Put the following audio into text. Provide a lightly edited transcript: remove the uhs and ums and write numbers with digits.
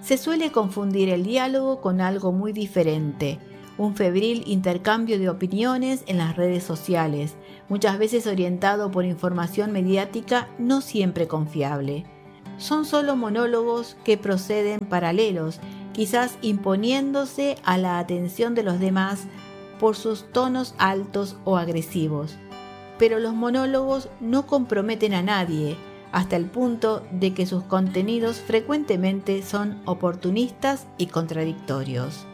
Se suele confundir el diálogo con algo muy diferente, un febril intercambio de opiniones en las redes sociales, muchas veces orientado por información mediática no siempre confiable. Son solo monólogos que proceden paralelos, quizás imponiéndose a la atención de los demás por sus tonos altos o agresivos. Pero los monólogos no comprometen a nadie, hasta el punto de que sus contenidos frecuentemente son oportunistas y contradictorios.